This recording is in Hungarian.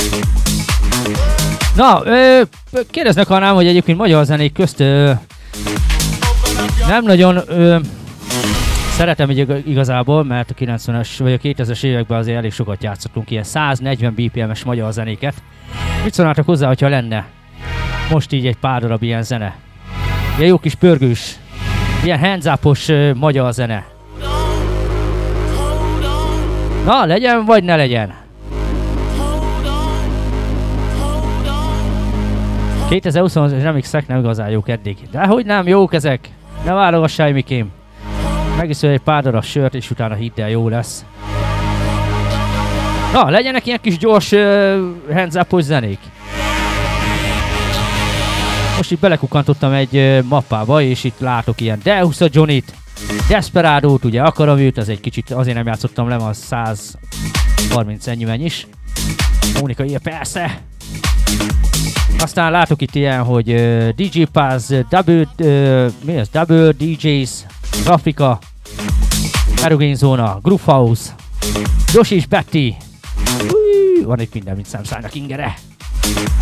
Na, kérdeznek annám, hogy egyébként magyar zenék közt nem nagyon szeretem igazából, mert a 90-es vagy a 2000-es években azért elég sokat játszottunk ilyen 140 BPM-es magyar zenéket. Mit szólnátok hozzá, hogyha lenne most így egy pár darab ilyen zene? Ilyen jó kis pörgős, ilyen hands-up-os magyar zene. Na, legyen vagy ne legyen? 2020 remixek nem igazán jók eddig. De hogy nem jók ezek? Ne válogassál, Mikém. Megiszol egy pár darab sört, és utána hidd el, jó lesz. Na, legyenek ilyen kis gyors hands-up-os zenék. Most itt belekukantottam egy mappába, és itt látok ilyen Deusa Johnnyt, Desperadót, ugye akarom őt, az egy kicsit, azért nem játszottam le, az 130 ennyi is. Mónika ilyen, persze! Aztán látok itt ilyen, hogy DJ Paz, Double DJs, Grafika, Erogén Zóna, Groove House, Josh és Betty. Van itt minden, mint szemszállnak ingere.